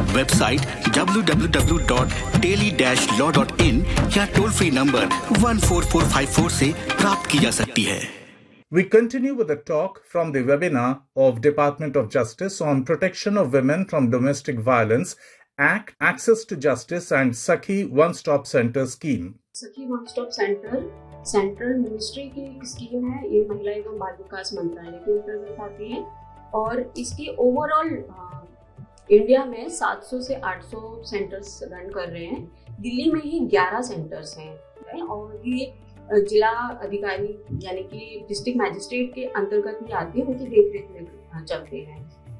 Website www.daily-law.in या toll free number 14454 से प्राप्त की जा सकती है। We continue with a talk from the webinar of Department of Justice on Protection of Women from Domestic Violence Act, Access to Justice and Sakhi One-Stop Center Scheme. सखी one stop centre central ministry की एक scheme है। ये महिला एवं बाल विकास मंत्रालय के अंतर्गत आती है और इसकी ओवरऑल इंडिया में 700 से 800 सेंटर्स रन कर रहे हैं। दिल्ली में ही 11 सेंटर्स हैं और ये जिला अधिकारी यानी कि डिस्ट्रिक्ट मैजिस्ट्रेट के अंतर्गत ही आते हैं, उनकी देखरेख में चलते हैं।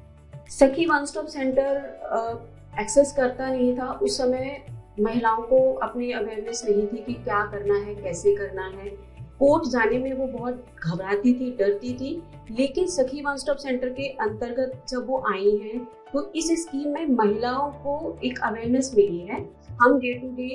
सखी वन स्टॉप सेंटर एक्सेस करता नहीं था उस समय। महिलाओं को अपनी अवेयरनेस नहीं थी कि क्या करना है, कैसे करना है। कोर्ट जाने में वो बहुत घबराती थी, डरती थी। लेकिन सखी वन स्टॉप सेंटर के अंतर्गत जब वो आई हैं तो इस स्कीम में महिलाओं को एक अवेयरनेस मिली है। हम day to day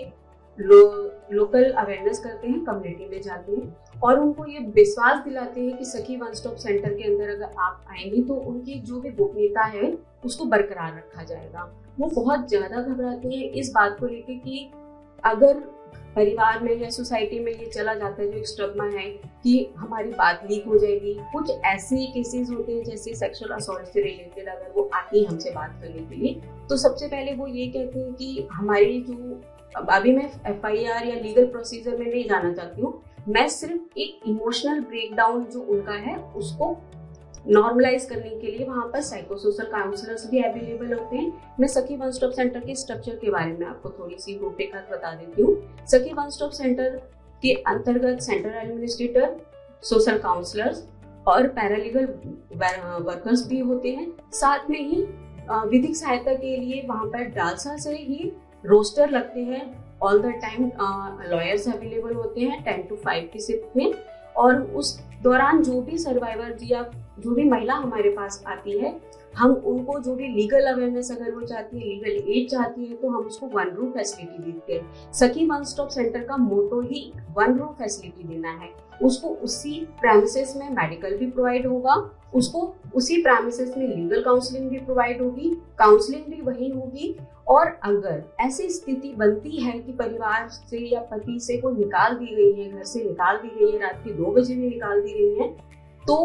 local awareness करते हैं, कम्युनिटी में जाते हैं और उनको ये विश्वास दिलाते हैं कि सखी वन स्टॉप सेंटर के अंदर अगर आप आएंगी तो उनकी जो भी गोपनीयता है उसको बरकरार रखा जाएगा। वो बहुत ज्यादा घबराती हैं इस बात को लेकर कि अगर परिवार में या सोसाइटी में ये चला जाता है जो एक स्टिग्मा है कि हमारी बात लीक हो जाएगी। कुछ ऐसे केसेस होते हैं जैसे सेक्सुअल असॉल्ट से रिलेटेड, अगर वो आती है हमसे बात करने के लिए तो सबसे पहले वो ये कहते हैं कि हमारी जो, अभी मैं FIR या लीगल प्रोसीजर में नहीं जाना चाहती हूँ, मैं सिर्फ एक इमोशनल ब्रेकडाउन जो उनका है उसको नॉर्मलाइज करने के लिए वहाँ पर साइकोसोशल काउंसलर्स भी अवेलेबल होते हैं। मैं सखी वन स्टॉप सेंटर के स्ट्रक्चर के बारे में आपको थोड़ी सी रूपरेखा बता देती हूँ। सखी वन स्टॉप सेंटर के अंतर्गत सेंटर एडमिनिस्ट्रेटर, सोशल काउंसलर्स और पैरालीगल वर्कर्स भी होते हैं। साथ में ही विधिक सहायता के लिए वहाँ पर डालसा से ही रोस्टर लगते हैं। All the time lawyers available होते हैं 10 to 5 की शिफ्ट में। और उस दौरान जो भी सर्वाइवर या जो भी महिला हमारे पास आती है, हम उनको जो भी लीगल अवेयरनेस अगर वो चाहती है, लीगल एड चाहती है, तो हम उसको वन रूम फैसिलिटी देते हैं। सखी वन स्टॉप सेंटर का मोटो ही वन रूम फैसिलिटी देना है। उसको उसी प्रेमिसेस में मेडिकल भी प्रोवाइड होगा, उसको उसी प्रेमिसेस में लीगल काउंसलिंग भी प्रोवाइड होगी, काउंसलिंग भी वही होगी। और अगर ऐसी स्थिति बनती है कि परिवार से या पति से को निकाल दी गई है, घर से निकाल दी गई है, रात के 2 बजे भी निकाल दी गई है, तो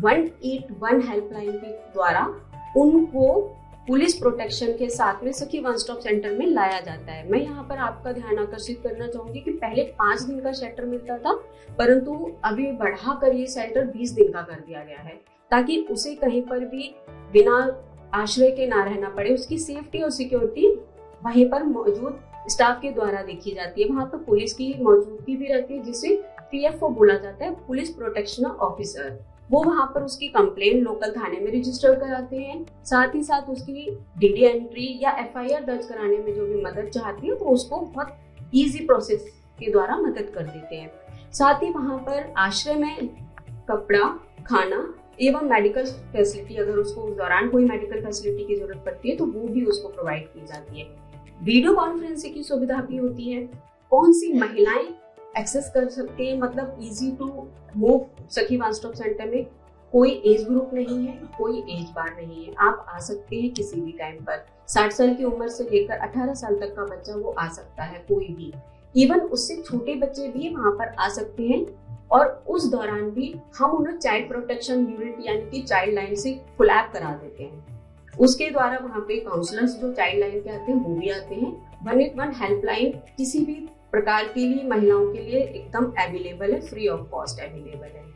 181 हेल्पलाइन के द्वारा उनको पुलिस प्रोटेक्शन के साथ में सखी वन स्टॉप सेंटर में लाया जाता है। मैं यहाँ पर आपका ध्यान आकर्षित करना चाहूंगी कि पहले 5 दिन का शेल्टर मिलता था, परंतु अभी बढ़ाकर ये शेल्टर 20 दिन का कर दिया गया है, ताकि उसे कहीं पर भी बिना आश्रय के ना रहना पड़े। उसकी सेफ्टी और सिक्योरिटी वहीं पर मौजूद स्टाफ के द्वारा देखी जाती है। वहाँ पर पुलिस की मौजूदगी भी रहती है, जिसे PFO बोला जाता है, पुलिस प्रोटेक्शन ऑफिसर। वो वहाँ पर उसकी कंप्लेन लोकल थाने में रजिस्टर कराते हैं। साथ ही साथ उसकी DD एंट्री या FIR दर्ज कराने में जो भी मदद चाहती है तो उसको बहुत इजी प्रोसेस के द्वारा मदद कर देते हैं। साथ ही वहाँ पर आश्रय में कपड़ा, खाना एवं मेडिकल फैसिलिटी, अगर उसको उस दौरान कोई मेडिकल फैसिलिटी की जरूरत पड़ती है तो वो भी उसको प्रोवाइड की जाती है। वीडियो कॉन्फ्रेंसिंग की सुविधा भी होती है। कौन सी महिलाएं एक्सेस कर सकते हैं, मतलब इजी टू मूव सखी वन स्टॉप सेंटर में। कोई एज ग्रुप नहीं है, कोई एज बार नहीं है, आप आ सकते हैं किसी भी टाइम पर। 60 साल की उम्र से लेकर 18 साल तक का बच्चा वो आ सकता है, कोई भी। इवन उससे छोटे बच्चे भी वहां पर आ सकते हैं। और उस दौरान भी हम उन्हें चाइल्ड प्रोटेक्शन यूनिट यानी कि चाइल्ड लाइन से कोलैब करा देते हैं। उसके द्वारा वहाँ पे काउंसलर्स जो चाइल्ड लाइन के आते हैं वो भी आते हैं। 181 हेल्पलाइन किसी भी प्रकार के लिए महिलाओं के लिए एकदम अवेलेबल है, फ्री ऑफ कॉस्ट अवेलेबल है।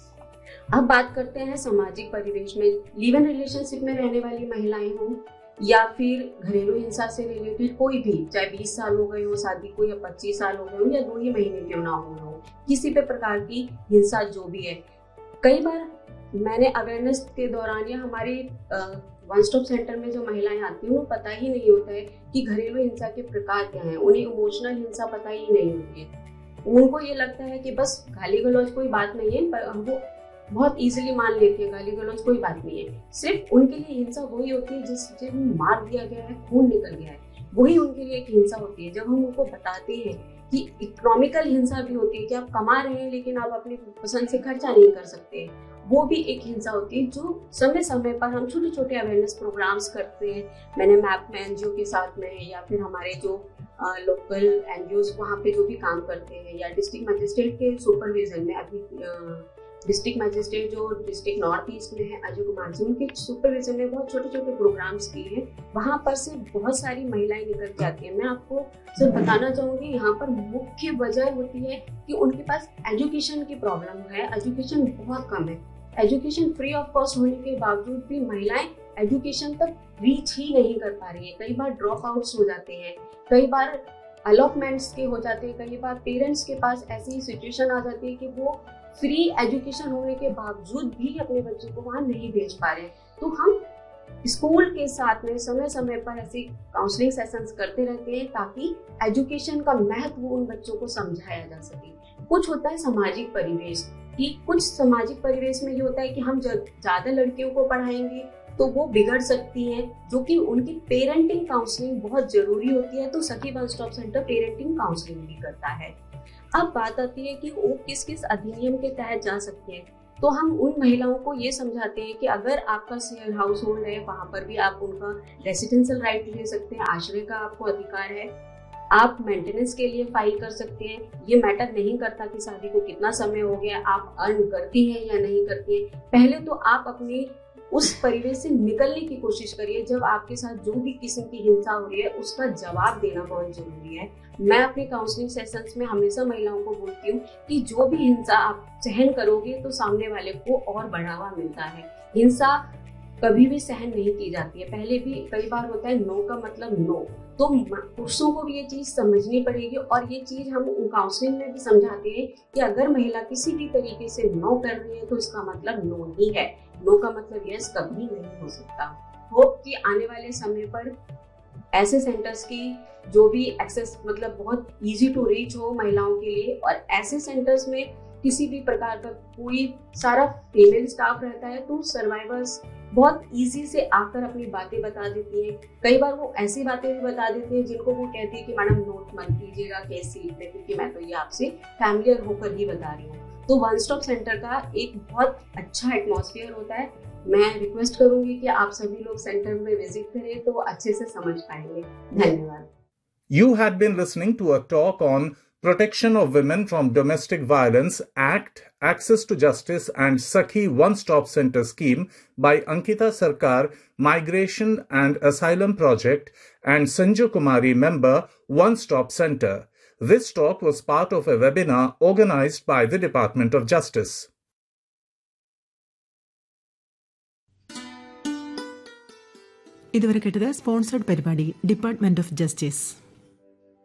अब बात करते हैं सामाजिक परिवेश में। लिव इन रिलेशनशिप में रहने वाली महिलाएं हों या फिर घरेलू हिंसा से रिलेटेड कोई भी, चाहे 20 साल हो गए हो शादी को या 25 साल हो गए हो या 2 ही महीने क्यों ना हो, किसी भी प्रकार की हिंसा जो भी है। कई बार मैंने अवेयरनेस के दौरान या हमारे वन स्टॉप सेंटर में जो महिलाएं आती हैं उन्हें पता ही नहीं होता है कि घरेलू हिंसा के प्रकार क्या हैं। उन्हें इमोशनल हिंसा पता ही नहीं होती है। उनको ये लगता है कि बस गाली गलौज कोई बात नहीं है, पर वो बहुत इजीली मान लेते हैं गाली गलौज कोई बात नहीं है। सिर्फ उनके लिए हिंसा वही होती है जिससे मार दिया गया है, खून निकल गया है, वही उनके लिए एक हिंसा होती है। जब हम उनको बताते हैं कि इकोनॉमिकल हिंसा भी होती है कि आप कमा रहे हैं लेकिन आप अपनी पसंद से खर्चा नहीं कर सकते, वो भी एक हिंसा होती है जो समय समय पर हम छोटे छोटे अवेयरनेस प्रोग्राम्स करते हैं। मैंने मैप में एनजीओ के साथ में या फिर हमारे जो लोकल एनजीओज वहाँ पे जो भी काम करते हैं या डिस्ट्रिक्ट मजिस्ट्रेट के सुपरविजन में, अभी डिस्ट्रिक्ट मजिस्ट्रेट जो डिस्ट्रिक्ट नॉर्थ ईस्ट में है अजय कुमार जी, उनके सुपरविजन में बहुत छोटे छोटे प्रोग्राम्स किए हैं। वहाँ पर से बहुत सारी महिलाएं निकल जाती हैं। मैं आपको सिर्फ बताना चाहूँगी, यहाँ पर मुख्य वजह होती है कि उनके पास एजुकेशन की प्रॉब्लम है। एजुकेशन बहुत कम है। एजुकेशन फ्री ऑफ कॉस्ट होने के बावजूद भी महिलाएं एजुकेशन तक रीच ही नहीं कर पा रही है। कई बार ड्रॉप आउट्स हो जाते हैं, कई बार अलॉटमेंट्स के हो जाते हैं, कई बार पेरेंट्स के पास ऐसी सिचुएशन आ जाती है कि वो फ्री एजुकेशन होने के बावजूद भी अपने बच्चों को वहाँ नहीं भेज पा रहे। तो हम स्कूल के साथ में समय समय पर ऐसी काउंसलिंग सेशंस करते रहते हैं ताकि एजुकेशन का महत्व उन बच्चों को समझाया जा सके। कुछ होता है सामाजिक परिवेश कि कुछ सामाजिक परिवेश में ये होता है कि हम जब ज्यादा लड़कियों को पढ़ाएंगे तो वो बिगड़ सकती हैं, जो कि उनकी पेरेंटिंग काउंसलिंग बहुत जरूरी होती है। तो सखी one stop centre parenting counselling भी करता है। अब बात आती है कि वो किस किस अधिनियम के तहत जा सकते हैं। तो हम उन महिलाओं को ये समझाते हैं कि अगर आपका शेयर हाउस होल्ड है, वहां पर भी आप उनका रेसिडेंशियल राइट ले सकते हैं, आश्रय का आपको अधिकार है, आप मेंटेनेंस के लिए फाइल कर सकते हैं। ये मैटर नहीं करता कि शादी को कितना समय हो गया, आप अर्न करती हैं या नहीं करती हैं। पहले तो आप अपनी उस परिवेश से निकलने की कोशिश करिए। जब आपके साथ जो भी किस्म की हिंसा हो रही है उसका जवाब देना बहुत जरूरी है। मैं अपने काउंसलिंग सेशंस में हमेशा महिलाओं को बोलती हूँ कि जो भी हिंसा आप सहन करोगे तो सामने वाले को और बढ़ावा मिलता है। हिंसा कभी भी सहन नहीं की जाती है। पहले भी कई बार होता है नो का मतलब नो, तो पुरुषों को भी ये चीज समझनी पड़ेगी। और ये चीज हम काउंसलिंग में भी समझाते हैं कि अगर महिला किसी भी तरीके से नो कर रही है तो इसका मतलब नो ही है। नो का मतलब यस कभी नहीं हो सकता। होप कि आने वाले समय पर ऐसे सेंटर्स की जो भी एक्सेस मतलब बहुत इजी टू रीच हो महिलाओं के लिए, और ऐसे सेंटर्स में किसी भी प्रकार का कोई सारा फीमेल स्टाफ रहता है तो सर्वाइवर्स बहुत इजी से आकर अपनी बातें बता देती हैं। कई बार वो ऐसी बातें भी बता देती हैं जिनको वो कहती है कि मैडम नोट मत कीजिएगा केस सीट पे, क्योंकि मैं तो ये आपसे फैमिलियर होकर ही बता रही हूँ। तो वन स्टॉप सेंटर का एक बहुत अच्छा एटमॉस्फेयर होता है। मैं रिक्वेस्ट करूंगी कि आप सभी लोग सेंटर में विजिट करें तो अच्छे से समझ पाएंगे। धन्यवाद। You had been listening to a talk on Protection of Women from Domestic Violence Act, Access to Justice and Sakhi One-Stop Center Scheme by Ankita Sarkar, Migration and Asylum Project, and Sanju Kumari, member, One-Stop Center. This talk was part of a webinar organized by the Department of Justice. ഇതുവരെ കേട്ടത് sponsored പരിപാടി department of justice.